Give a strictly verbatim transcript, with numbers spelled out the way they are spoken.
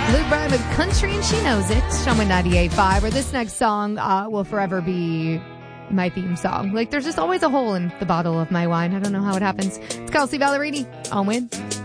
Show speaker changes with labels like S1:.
S1: Luke Bryan with Country and She Knows It. I'm with ninety-eight point five. Or this next song uh, will forever be my theme song. Like, there's just always a hole in the bottle of my wine. I don't know how it happens. It's Kelsey Ballerini on Win.